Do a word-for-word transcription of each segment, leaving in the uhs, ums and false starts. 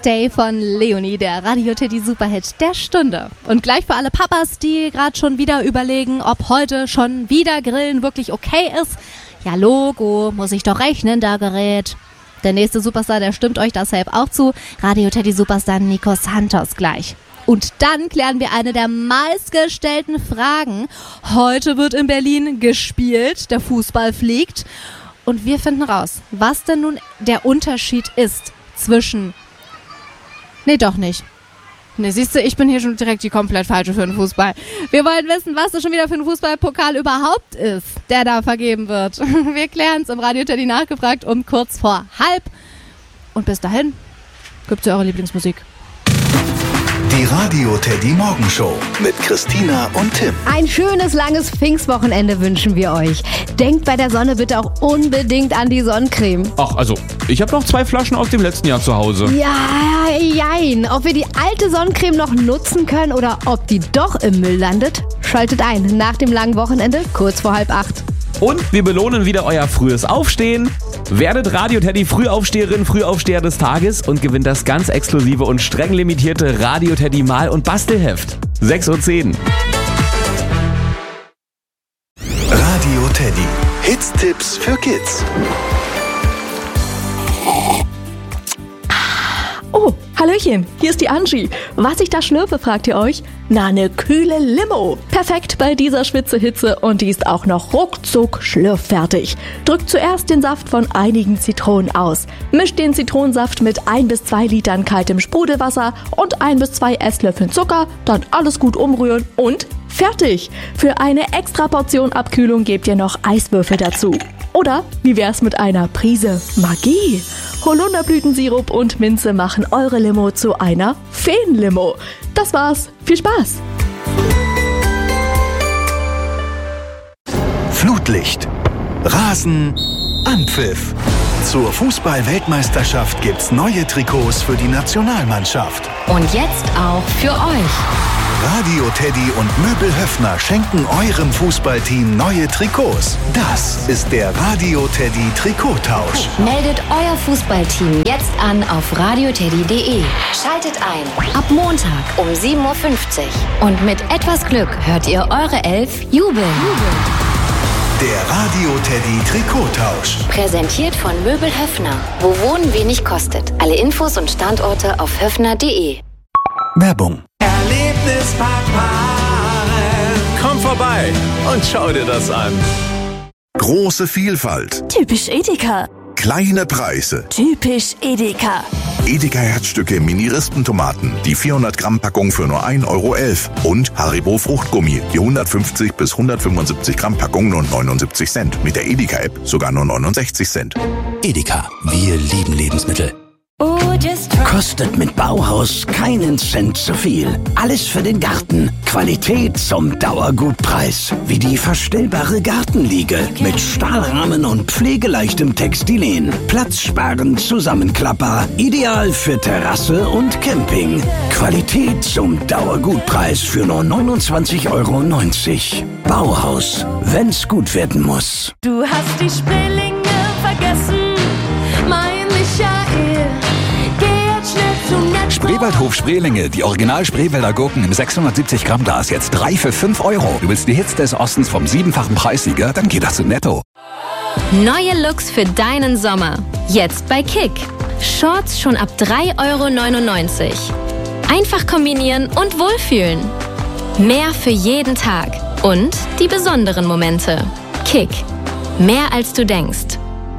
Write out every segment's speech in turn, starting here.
Day von Leonie, der Radio Teddy Superhit der Stunde. Und gleich für alle Papas, die gerade schon wieder überlegen, ob heute schon wieder Grillen wirklich okay ist. Ja, Logo, muss ich doch rechnen, da Gerät. Der nächste Superstar, der stimmt euch deshalb auch zu. Radio Teddy Superstar Nico Santos gleich. Und dann klären wir eine der meistgestellten Fragen. Heute wird in Berlin gespielt, der Fußball fliegt. Und wir finden raus, was denn nun der Unterschied ist zwischen... Nee, doch nicht. Nee, siehst du, ich bin hier schon direkt die komplett falsche für den Fußball. Wir wollen wissen, was das schon wieder für ein Fußballpokal überhaupt ist, der da vergeben wird. Wir klären es im Radio Teddy nachgefragt um kurz vor halb. Und bis dahin gibt's ja eure Lieblingsmusik. Die Radio Teddy Morgenshow mit Christina und Tim. Ein schönes, langes Pfingstwochenende wünschen wir euch. Denkt bei der Sonne bitte auch unbedingt an die Sonnencreme. Ach, also, ich habe noch zwei Flaschen aus dem letzten Jahr zu Hause. Ja, jein. Ob wir die alte Sonnencreme noch nutzen können oder ob die doch im Müll landet, schaltet ein nach dem langen Wochenende kurz vor halb acht. Und wir belohnen wieder euer frühes Aufstehen. Werdet Radio Teddy Frühaufsteherin, Frühaufsteher des Tages und gewinnt das ganz exklusive und streng limitierte Radio Teddy Mal- und Bastelheft. sechs Uhr zehn. Radio Teddy. Hits-Tipps für Kids. Oh, Hallöchen, hier ist die Angie. Was ich da schlürfe, fragt ihr euch? Na, eine kühle Limo. Perfekt bei dieser Schwitzehitze und die ist auch noch ruckzuck schlürffertig. Drückt zuerst den Saft von einigen Zitronen aus. Mischt den Zitronensaft mit ein bis zwei Litern kaltem Sprudelwasser und ein bis zwei Esslöffeln Zucker, dann alles gut umrühren und fertig. Für eine extra Portion Abkühlung gebt ihr noch Eiswürfel dazu. Oder wie wär's mit einer Prise Magie? Holunderblütensirup und Minze machen eure Limo zu einer Feenlimo. Das war's. Viel Spaß! Flutlicht. Rasen. Anpfiff. Zur Fußball-Weltmeisterschaft gibt's neue Trikots für die Nationalmannschaft. Und jetzt auch für euch. Radio Teddy und Möbel Höffner schenken eurem Fußballteam neue Trikots. Das ist der Radio Teddy Trikottausch. Meldet euer Fußballteam jetzt an auf radio teddy punkt de. Schaltet ein. Ab Montag um sieben Uhr fünfzig. Und mit etwas Glück hört ihr eure Elf jubeln. Der Radio Teddy Trikottausch. Präsentiert von Möbel Höffner. Wo Wohnen wenig kostet. Alle Infos und Standorte auf höffner punkt de. Werbung. Erlebnispark Maren. Komm vorbei und schau dir das an. Große Vielfalt. Typisch Edeka. Kleine Preise. Typisch Edeka. Edeka Herzstücke Mini-Rispentomaten. Die vierhundert Gramm Packung für nur ein Euro elf. Und Haribo Fruchtgummi. Die hundertfünfzig bis hundertfünfundsiebzig Gramm Packung nur neunundsiebzig Cent. Mit der Edeka-App sogar nur neunundsechzig Cent. Edeka, wir lieben Lebensmittel. Kostet mit Bauhaus keinen Cent zu viel. Alles für den Garten. Qualität zum Dauergutpreis. Wie die verstellbare Gartenliege mit Stahlrahmen und pflegeleichtem Textilen. Platzsparend Zusammenklapper. Ideal für Terrasse und Camping. Qualität zum Dauergutpreis für nur neunundzwanzig Euro neunzig. Bauhaus, wenn's gut werden muss. Du hast die Sprillinge vergessen, mein Michael. Spreewaldhof Spreelinge, die Original-Spreewälder Gurken im sechshundertsiebzig Gramm Glas, jetzt drei für fünf Euro. Du willst die Hits des Ostens vom siebenfachen Preissieger? Dann geht das zu Netto. Neue Looks für deinen Sommer. Jetzt bei Kick. Shorts schon ab drei Euro neunundneunzig. Einfach kombinieren und wohlfühlen. Mehr für jeden Tag. Und die besonderen Momente. Kick. Mehr als du denkst.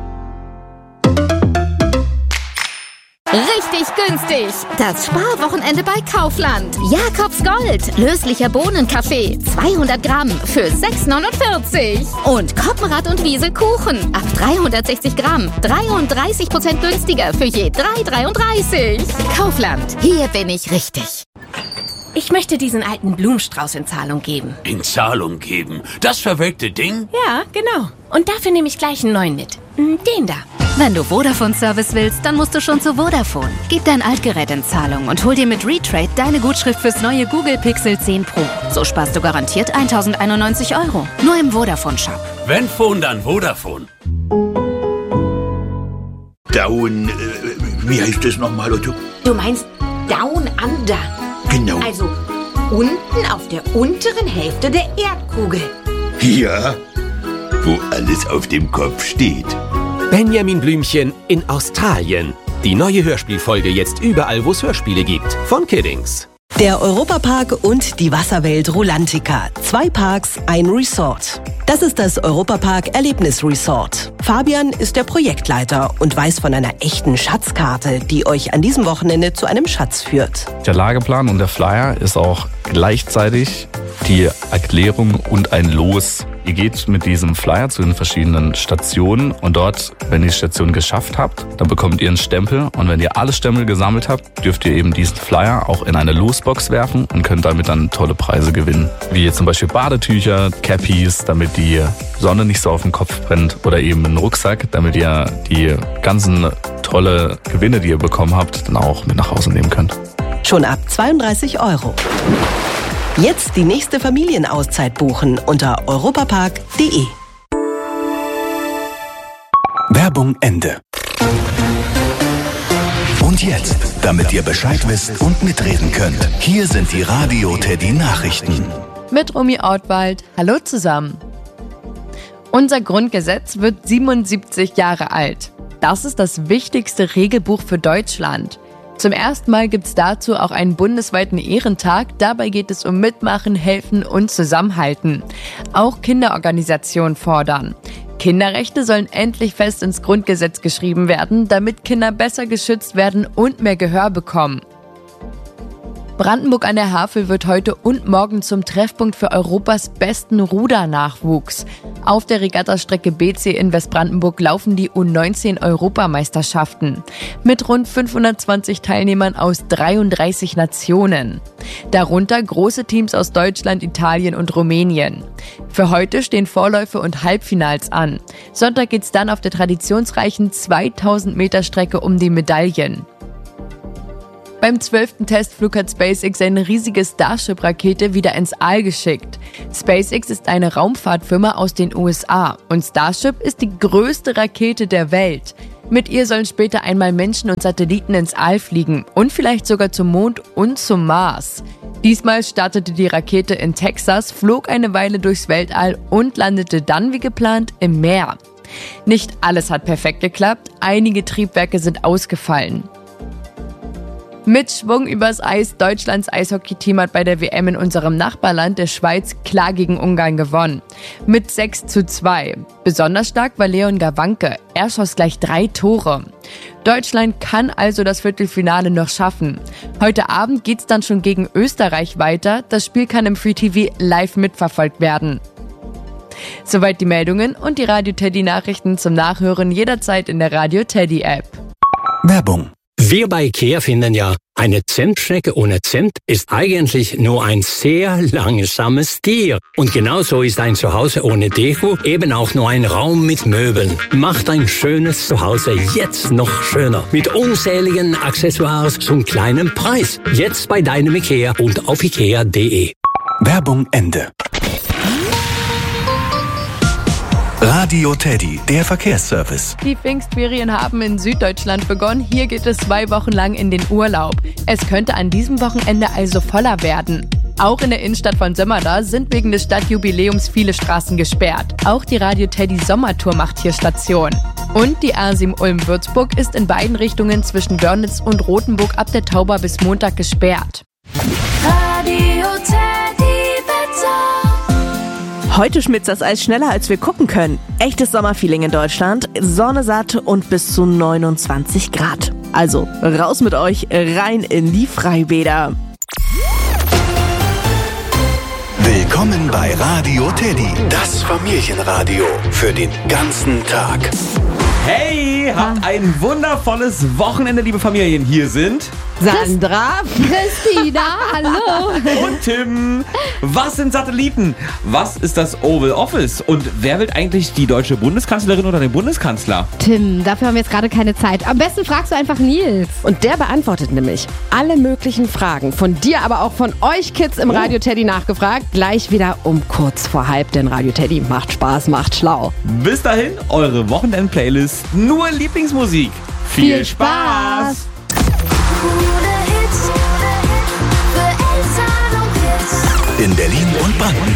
Richtig günstig. Das Sparwochenende bei Kaufland. Jakobs Gold. Löslicher Bohnenkaffee. zweihundert Gramm für sechs neunundvierzig. Und Koppenrad und Wiese Kuchen. Ab dreihundertsechzig Gramm. dreiunddreißig Prozent günstiger für je drei dreiunddreißig. Kaufland. Hier bin ich richtig. Ich möchte diesen alten Blumenstrauß in Zahlung geben. In Zahlung geben? Das verwelkte Ding? Ja, genau. Und dafür nehme ich gleich einen neuen mit. Den da. Wenn du Vodafone-Service willst, dann musst du schon zu Vodafone. Gib dein Altgerät in Zahlung und hol dir mit Retrade deine Gutschrift fürs neue Google Pixel zehn Pro. So sparst du garantiert tausendeinundneunzig Euro. Nur im Vodafone-Shop. Wenn Phone, dann Vodafone. Da un, äh, Wie heißt das nochmal, Otto? Du meinst Down Under. Genau. Also unten auf der unteren Hälfte der Erdkugel. Ja, wo alles auf dem Kopf steht. Benjamin Blümchen in Australien. Die neue Hörspielfolge jetzt überall, wo es Hörspiele gibt. Von Kiddings. Der Europapark und die Wasserwelt Rulantica. Zwei Parks, ein Resort. Das ist das Europapark Erlebnisresort. Fabian ist der Projektleiter und weiß von einer echten Schatzkarte, die euch an diesem Wochenende zu einem Schatz führt. Der Lageplan und der Flyer ist auch gleichzeitig die Erklärung und ein Los. Ihr geht mit diesem Flyer zu den verschiedenen Stationen und dort, wenn ihr die Station geschafft habt, dann bekommt ihr einen Stempel und wenn ihr alle Stempel gesammelt habt, dürft ihr eben diesen Flyer auch in eine Losbox werfen und könnt damit dann tolle Preise gewinnen. Wie jetzt zum Beispiel Badetücher, Cappies, damit die Sonne nicht so auf den Kopf brennt oder eben einen Rucksack, damit ihr die ganzen tolle Gewinne, die ihr bekommen habt, dann auch mit nach Hause nehmen könnt. Schon ab zweiunddreißig Euro. Jetzt die nächste Familienauszeit buchen unter europapark punkt de. Werbung Ende. Und jetzt, damit ihr Bescheid wisst und mitreden könnt, hier sind die Radio Teddy Nachrichten. Mit Romy Ortwald. Hallo zusammen. Unser Grundgesetz wird siebenundsiebzig Jahre alt. Das ist das wichtigste Regelbuch für Deutschland. Zum ersten Mal gibt es dazu auch einen bundesweiten Ehrentag. Dabei geht es um Mitmachen, Helfen und Zusammenhalten. Auch Kinderorganisationen fordern. Kinderrechte sollen endlich fest ins Grundgesetz geschrieben werden, damit Kinder besser geschützt werden und mehr Gehör bekommen. Brandenburg an der Havel wird heute und morgen zum Treffpunkt für Europas besten Rudernachwuchs. Auf der Regattastrecke B C in Westbrandenburg laufen die U neunzehn Europameisterschaften mit rund fünfhundertzwanzig Teilnehmern aus dreiunddreißig Nationen. Darunter große Teams aus Deutschland, Italien und Rumänien. Für heute stehen Vorläufe und Halbfinals an. Sonntag geht's dann auf der traditionsreichen zweitausend Meter Strecke um die Medaillen. Beim zwölften Testflug hat SpaceX eine riesige Starship-Rakete wieder ins All geschickt. SpaceX ist eine Raumfahrtfirma aus den U S A und Starship ist die größte Rakete der Welt. Mit ihr sollen später einmal Menschen und Satelliten ins All fliegen und vielleicht sogar zum Mond und zum Mars. Diesmal startete die Rakete in Texas, flog eine Weile durchs Weltall und landete dann wie geplant im Meer. Nicht alles hat perfekt geklappt, einige Triebwerke sind ausgefallen. Mit Schwung übers Eis, Deutschlands Eishockeyteam hat bei der W M in unserem Nachbarland der Schweiz klar gegen Ungarn gewonnen. Mit sechs zu zwei. Besonders stark war Leon Gawanke. Er schoss gleich drei Tore. Deutschland kann also das Viertelfinale noch schaffen. Heute Abend geht's dann schon gegen Österreich weiter. Das Spiel kann im Free T V live mitverfolgt werden. Soweit die Meldungen und die Radio Teddy Nachrichten zum Nachhören jederzeit in der Radio Teddy App. Werbung. Wir bei IKEA finden ja, eine Zentschnecke ohne Cent ist eigentlich nur ein sehr langsames Tier. Und genauso ist ein Zuhause ohne Deko eben auch nur ein Raum mit Möbeln. Macht ein schönes Zuhause jetzt noch schöner. Mit unzähligen Accessoires zum kleinen Preis. Jetzt bei deinem IKEA und auf ikea punkt de. Werbung Ende. Radio Teddy, der Verkehrsservice. Die Pfingstferien haben in Süddeutschland begonnen. Hier geht es zwei Wochen lang in den Urlaub. Es könnte an diesem Wochenende also voller werden. Auch in der Innenstadt von Sömmerda sind wegen des Stadtjubiläums viele Straßen gesperrt. Auch die Radio Teddy Sommertour macht hier Station. Und die A sieben Ulm-Würzburg ist in beiden Richtungen zwischen Wörnitz und Rothenburg ab der Tauber bis Montag gesperrt. Radio Teddy Wetter. Heute schmilzt das Eis schneller, als wir gucken können. Echtes Sommerfeeling in Deutschland, Sonne satt und bis zu neunundzwanzig Grad. Also raus mit euch, rein in die Freibäder. Willkommen bei Radio Teddy, das Familienradio für den ganzen Tag. Hey, habt ein wundervolles Wochenende, liebe Familien. Hier sind Sandra, Christina, hallo. Und Tim. Was sind Satelliten? Was ist das Oval Office? Und wer will eigentlich die deutsche Bundeskanzlerin oder den Bundeskanzler? Tim, dafür haben wir jetzt gerade keine Zeit. Am besten fragst du einfach Nils. Und der beantwortet nämlich alle möglichen Fragen. Von dir, aber auch von euch Kids im Oh. Radio Teddy nachgefragt. Gleich wieder um kurz vor halb, denn Radio Teddy macht Spaß, macht schlau. Bis dahin, eure Wochenend-Playlist. Nur Lieblingsmusik. Viel Spaß! Coole Hits für Eltern und Kids. In Berlin und Brandenburg.